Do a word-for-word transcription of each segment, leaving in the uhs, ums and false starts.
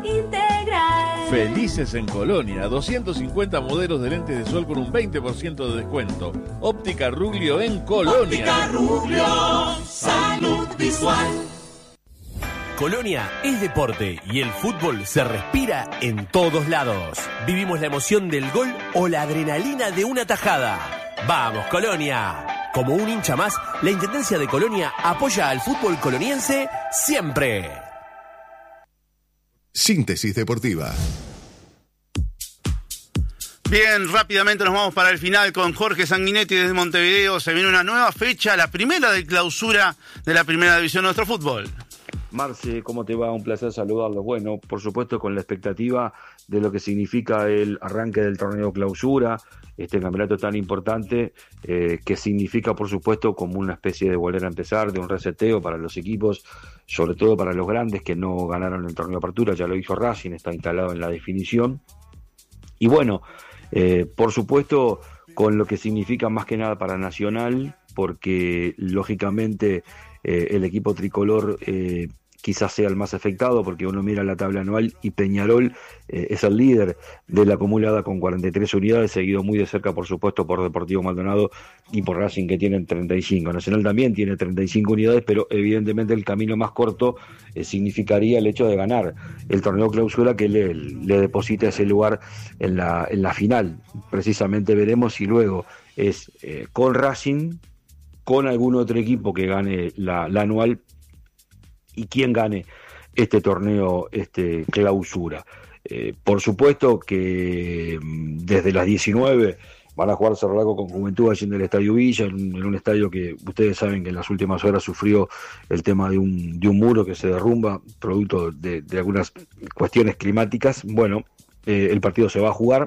Integral. Felices en Colonia, doscientos cincuenta modelos de lentes de sol con un veinte por ciento de descuento. Óptica Ruglio en Colonia. Óptica Ruglio, salud visual. Colonia es deporte y el fútbol se respira en todos lados. Vivimos la emoción del gol o la adrenalina de una tajada. ¡Vamos, Colonia! Como un hincha más, la Intendencia de Colonia apoya al fútbol coloniense siempre. Síntesis deportiva. Bien, rápidamente nos vamos para el final con Jorge Sanguinetti desde Montevideo. Se viene una nueva fecha, la primera de clausura de la primera división de nuestro fútbol. Marce, ¿cómo te va? Un placer saludarlos. Bueno, por supuesto con la expectativa de lo que significa el arranque del torneo clausura, este campeonato tan importante, eh, que significa por supuesto como una especie de volver a empezar, de un reseteo para los equipos, sobre todo para los grandes que no ganaron el torneo de apertura. Ya lo hizo Racing, está instalado en la definición. Y bueno, eh, por supuesto con lo que significa más que nada para Nacional, porque lógicamente eh, el equipo tricolor eh, quizás sea el más afectado, porque uno mira la tabla anual y Peñarol eh, es el líder de la acumulada con cuarenta y tres unidades, seguido muy de cerca por supuesto por Deportivo Maldonado y por Racing, que tienen treinta y cinco. Nacional también tiene treinta y cinco unidades, pero evidentemente el camino más corto eh, significaría el hecho de ganar el torneo clausura, que le, le deposita ese lugar en la, en la final. Precisamente veremos si luego es eh, con Racing, con algún otro equipo que gane la, la anual, y quién gane este torneo, este clausura. Eh, por supuesto que desde las diecinueve van a jugar Cerro Largo con Juventud allí en el Estadio Villa, en, en un estadio que ustedes saben que en las últimas horas sufrió el tema de un, de un muro que se derrumba, producto de, de algunas cuestiones climáticas. Bueno, eh, el partido se va a jugar,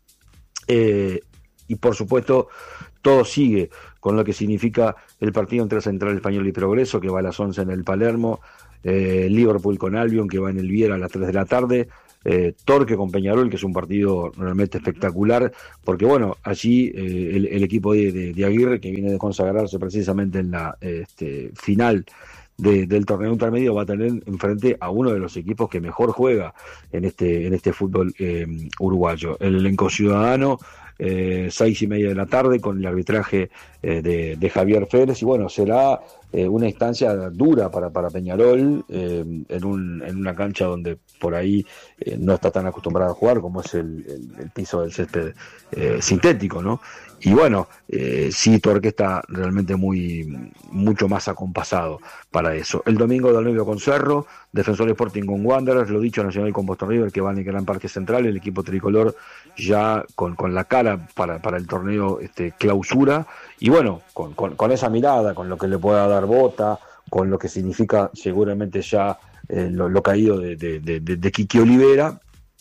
eh, y por supuesto todo sigue con lo que significa el partido entre Central Español y Progreso, que va a las once en el Palermo, eh, Liverpool con Albion, que va en el Viera a las tres de la tarde, eh, Torque con Peñarol, que es un partido realmente espectacular, porque bueno, allí eh, el, el equipo de, de, de Aguirre, que viene de consagrarse precisamente en la este, final de, del torneo intermedio, va a tener enfrente a uno de los equipos que mejor juega en este, en este fútbol eh, uruguayo. El elenco ciudadano, Eh, seis y media de la tarde, con el arbitraje eh, de, de Javier Férez, y bueno, será eh, una instancia dura para, para Peñarol, eh, en, un, en una cancha donde por ahí eh, no está tan acostumbrado a jugar, como es el, el, el piso del césped eh, sintético, ¿no? Y bueno, eh, sí, Torque está realmente muy mucho más acompasado para eso. El domingo Danubio con Cerro, Defensor Sporting con Wanderers, lo dicho, Nacional con Boston River, que van en Gran Parque Central, el equipo tricolor ya con, con la cara para, para el torneo este, clausura, y bueno, con, con, con esa mirada, con lo que le pueda dar Bota, con lo que significa seguramente ya eh, lo, lo caído de, de, de, de, de Quique Olivera,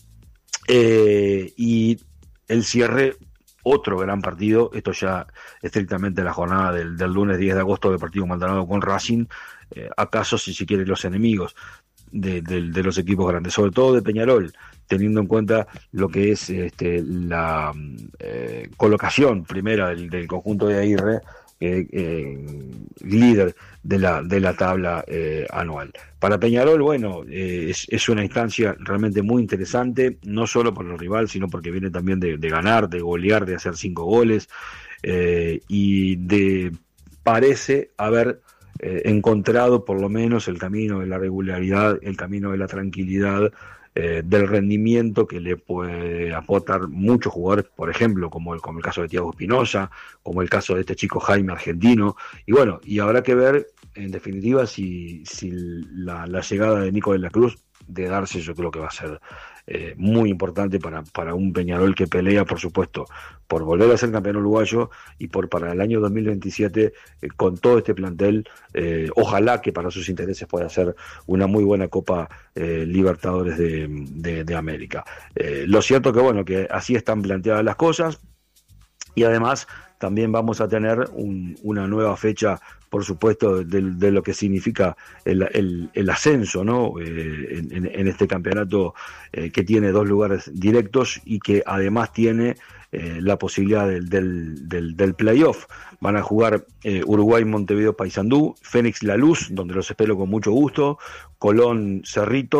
eh, y el cierre, otro gran partido, esto ya estrictamente la jornada del, del lunes diez de agosto, Deportivo Maldonado con Racing, eh, acaso si se quieren los enemigos de, de, de los equipos grandes, sobre todo de Peñarol, teniendo en cuenta lo que es este, la eh, colocación primera del, del conjunto de Aguirre, eh, eh, líder de la, de la tabla eh, anual. Para Peñarol, bueno, eh, es, es una instancia realmente muy interesante, no solo por el rival, sino porque viene también de, de ganar, de golear, de hacer cinco goles, eh, y de parece haber eh, encontrado por lo menos el camino de la regularidad, el camino de la tranquilidad, Eh, del rendimiento que le puede aportar muchos jugadores, por ejemplo, como el, como el caso de Thiago Espinosa, como el caso de este chico Jaime argentino, y bueno, y habrá que ver en definitiva si, si la, la llegada de Nico de la Cruz, de darse, yo creo que va a ser eh, muy importante para, para un Peñarol que pelea, por supuesto, por volver a ser campeón uruguayo, y por para el año dos mil veintisiete, eh, con todo este plantel, eh, ojalá que para sus intereses pueda ser una muy buena Copa eh, Libertadores de, de, de América. Eh, lo cierto que bueno, que así están planteadas las cosas, y además también vamos a tener un, una nueva fecha, por supuesto, de, de lo que significa el, el, el ascenso, ¿no? Eh, en, en este campeonato eh, que tiene dos lugares directos y que además tiene eh, la posibilidad del, del, del, del playoff. Van a jugar eh, Uruguay, Montevideo, Paysandú, Fénix La Luz, donde los espero con mucho gusto, Colón, Cerrito,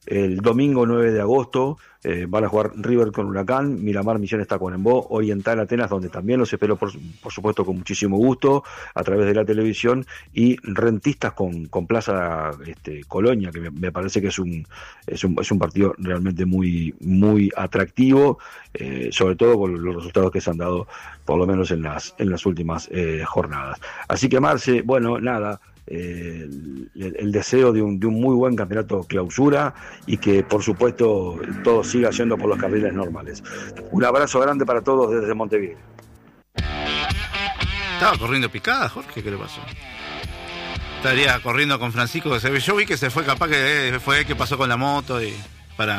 El domingo nueve de agosto eh, van a jugar River con Huracán, Miramar Misiones está con Embó, Oriental Atenas, donde también los espero por, por supuesto con muchísimo gusto a través de la televisión, y Rentistas con, con Plaza este, Colonia, que me, me parece que es un, es un es un partido realmente muy muy atractivo, eh, sobre todo por los resultados que se han dado por lo menos en las en las últimas eh, jornadas. Así que Marce, bueno, nada, Eh, el, el deseo de un, de un muy buen campeonato clausura y que por supuesto todo siga yendo por los carriles normales. Un abrazo grande para todos desde Montevideo. Estaba corriendo picada, Jorge, ¿qué le pasó? Estaría corriendo con Francisco, que se ve, yo vi que se fue, capaz que eh, fue él que pasó con la moto y para...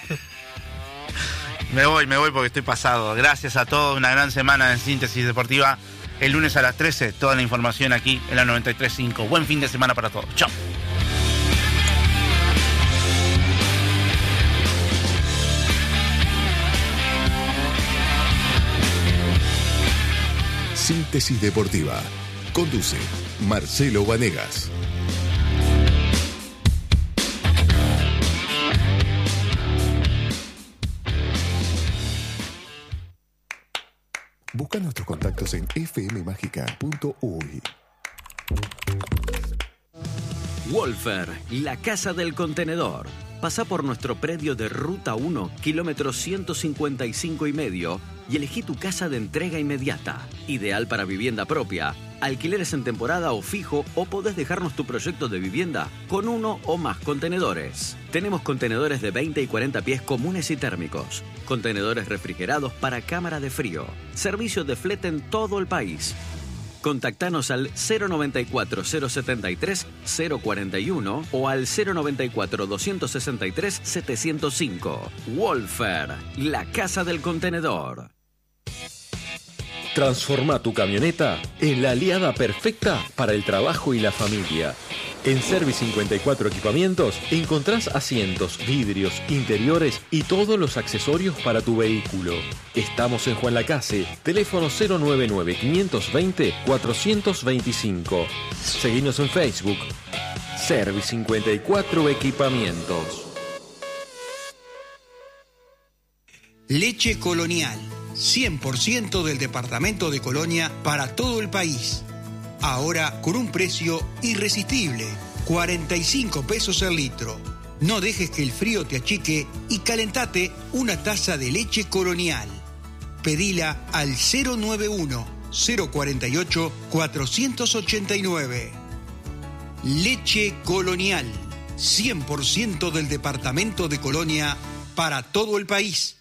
me voy, me voy porque estoy pasado. Gracias a todos, una gran semana de Síntesis Deportiva. El lunes a las trece, toda la información aquí en la noventa y tres punto cinco. Buen fin de semana para todos. Chao. Síntesis Deportiva. Conduce Marcelo Vanegas. Busca nuestros contactos en f m mágica punto u y. Wolfer, la casa del contenedor. Pasá por nuestro predio de Ruta uno, kilómetro ciento cincuenta y cinco y medio, y elegí tu casa de entrega inmediata. Ideal para vivienda propia, alquileres en temporada o fijo, o podés dejarnos tu proyecto de vivienda con uno o más contenedores. Tenemos contenedores de veinte y cuarenta pies comunes y térmicos, contenedores refrigerados para cámara de frío, servicio de flete en todo el país. Contactanos al cero noventa y cuatro, cero setenta y tres, cero cuarenta y uno o al cero noventa y cuatro, doscientos sesenta y tres, setecientos cinco. Wolfer, la casa del contenedor. Transforma tu camioneta en la aliada perfecta para el trabajo y la familia. En Service cincuenta y cuatro Equipamientos encontrás asientos, vidrios, interiores y todos los accesorios para tu vehículo. Estamos en Juan Lacase, teléfono cero nueve nueve, cinco dos cero, cuatro dos cinco. Seguinos en Facebook. Service cincuenta y cuatro Equipamientos. Leche Colonial, cien por ciento del departamento de Colonia para todo el país. Ahora con un precio irresistible, cuarenta y cinco pesos el litro. No dejes que el frío te achique y calentate una taza de leche Colonial. Pedila al cero nueve uno, cero cuarenta y ocho, cuatrocientos ochenta y nueve. Leche Colonial, cien por ciento del departamento de Colonia para todo el país.